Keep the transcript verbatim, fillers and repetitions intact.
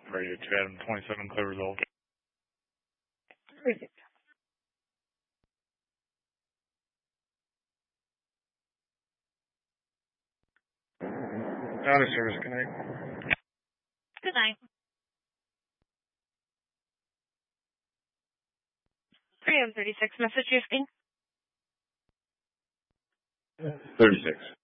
Radio two Adam twenty-seven, clear result. Received. Data service connect. Good night. three M thirty-six, message you. thirty-six.